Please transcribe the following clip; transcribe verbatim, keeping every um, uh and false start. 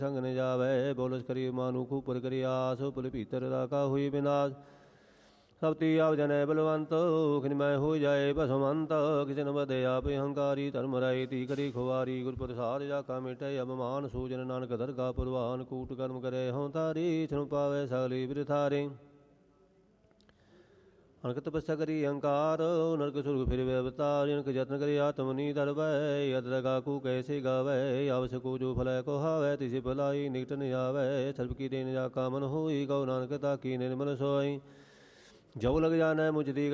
ਸੰਗ ਨ ਜਾਵੈ। ਬੋਲਸ ਕਰੀ ਮਾਨੁਖ ਉਪਰ ਕਰੀ ਆਸ, ਪੁਲ ਭੀਤਰ ਰਾਖਾ ਹੋਈ ਵਿਨਾਸ਼। ਸਭ ਤੀ ਆਪ ਜਨੈ ਬਲਵੰਤ, ਖਿਨਮੈ ਹੋ ਜਾਏ ਭਸਮੰਤ। ਕਿਸਨ ਬਦੇ ਆਪ ਹੰਕਾਰੀ, ਧਰਮ ਰਾਏ ਤੀ ਕਰੀ ਖੁਆਰੀ। ਗੁਰ ਪ੍ਰਸਾਦ ਜਾ ਕਾ ਮਿਟੈ ਅਬਮਾਨ, ਸੂਜਨ ਨਾਨਕ ਦਰਗਾ ਪੁਰਵਾਨ। ਕੂਟ ਕਰਮ ਕਰੇ ਹਉ ਤਾਰੀ, ਛਨੁ ਪਾਵੈ ਸਗਲੀ ਬਿਰਥਾਰੇ। ਅਨਕ ਤਪੱਸਿਆ ਕਰੀ ਅਹੰਕਾਰ, ਨਰਕ ਸੁਰਗ ਫਿਰਵੇ ਅਵਤਾਰ। ਅਨਕ ਯਤਨ ਕਰੀ ਆਤਮਨੀ ਧਰਵੈ, ਅਦ ਲਗਾ ਕੂ ਕੈਸੇ ਗਾਵੈ। ਆਵਸ ਕੋ ਜੋ ਫਲੈ ਕੋ ਹਾਵੈ, ਤਿਸੇ ਭਲਾਈ ਨਿਕਟ ਨ ਆਵੈ। ਸਰਬ ਕੀ ਦੇਨ ਜਾ ਕਾ ਮਨ ਹੋਈ, ਗਉ ਨਾਨਕ ਤਾਕੀ ਨਿਰਮਲ ਸੋਈ। ਜਉ ਲਗ ਜਾਣੈ ਮੁਝਦੀ